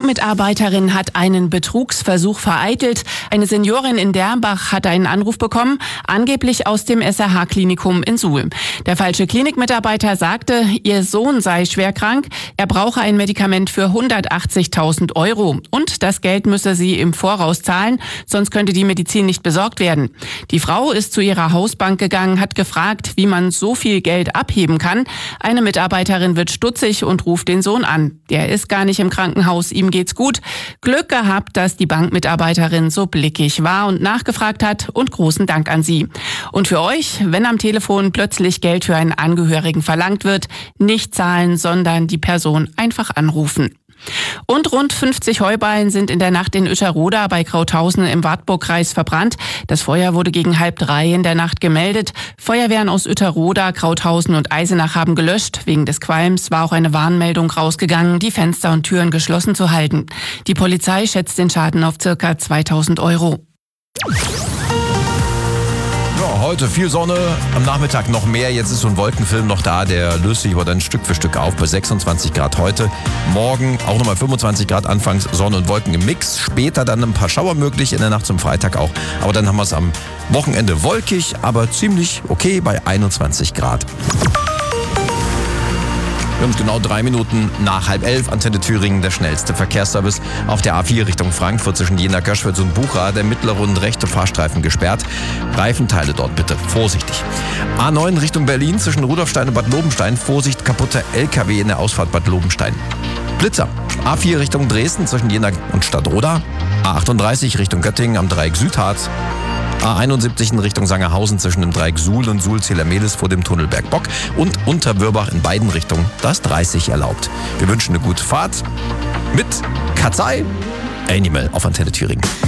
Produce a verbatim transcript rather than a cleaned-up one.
Bankmitarbeiterin hat einen Betrugsversuch vereitelt. Eine Seniorin in Dernbach hat einen Anruf bekommen, angeblich aus dem S R H-Klinikum in Suhl. Der falsche Klinikmitarbeiter sagte, ihr Sohn sei schwer krank, er brauche ein Medikament für hundertachtzigtausend Euro und das Geld müsse sie im Voraus zahlen, sonst könnte die Medizin nicht besorgt werden. Die Frau ist zu ihrer Hausbank gegangen, hat gefragt, wie man so viel Geld abheben kann. Eine Mitarbeiterin wird stutzig und ruft den Sohn an. Der ist gar nicht im Krankenhaus, ihm geht's gut. Glück gehabt, dass die Bankmitarbeiterin so blickig war und nachgefragt hat, und großen Dank an sie. Und für euch, wenn am Telefon plötzlich Geld für einen Angehörigen verlangt wird, nicht zahlen, sondern die Person einfach anrufen. Und rund fünfzig Heuballen sind in der Nacht in Uetterroda bei Krauthausen im Wartburgkreis verbrannt. Das Feuer wurde gegen halb drei in der Nacht gemeldet. Feuerwehren aus Uetterroda, Krauthausen und Eisenach haben gelöscht. Wegen des Qualms war auch eine Warnmeldung rausgegangen, die Fenster und Türen geschlossen zu halten. Die Polizei schätzt den Schaden auf ca. zweitausend Euro. Ja, heute viel Sonne, am Nachmittag noch mehr. Jetzt ist so ein Wolkenfilm noch da, der löst sich aber dann Stück für Stück auf bei sechsundzwanzig Grad heute. Morgen auch nochmal fünfundzwanzig Grad, anfangs Sonne und Wolken im Mix. Später dann ein paar Schauer möglich, in der Nacht zum Freitag auch. Aber dann haben wir es am Wochenende wolkig, aber ziemlich okay bei einundzwanzig Grad. Wir haben genau drei Minuten nach halb elf. Antenne Thüringen, der schnellste Verkehrsservice auf der A vier Richtung Frankfurt zwischen Jena, Göschwitz und Bucha. Der mittlere und rechte Fahrstreifen gesperrt. Reifenteile dort bitte vorsichtig. A neun Richtung Berlin zwischen Rudolfstein und Bad Lobenstein. Vorsicht, kaputter L K W in der Ausfahrt Bad Lobenstein. Blitzer. A vier Richtung Dresden zwischen Jena und Stadtroda. A achtunddreißig Richtung Göttingen am Dreieck Südharz. A einundsiebzig in Richtung Sangerhausen zwischen dem Dreieck Suhl und Suhl-Zählermehlis vor dem Tunnel Bergbock und Unterwürbach in beiden Richtungen, da ist dreißig erlaubt. Wir wünschen eine gute Fahrt mit Katzei, Animal auf Antenne Thüringen.